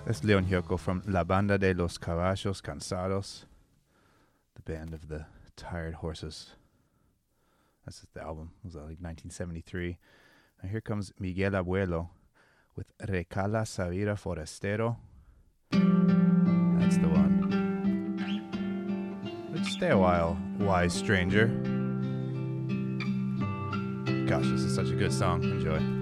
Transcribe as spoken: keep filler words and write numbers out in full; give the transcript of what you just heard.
That's Leon Gioco from La Banda de los Caballos Cansados, the band of the tired horses. That's the album. It was uh, like nineteen seventy-three. And here comes Miguel Abuelo with Recala Savira Forastero. That's the one. Let's stay a while, wise stranger. Gosh, this is such a good song. Enjoy.